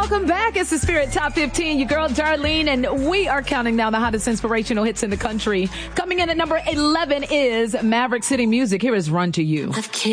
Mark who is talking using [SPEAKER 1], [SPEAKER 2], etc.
[SPEAKER 1] Welcome back. It's the Spirit Top 15. Your girl, Darlene, and we are counting down the hottest inspirational hits in the country. Coming in at number 11 is Maverick City Music. Here is Run to You.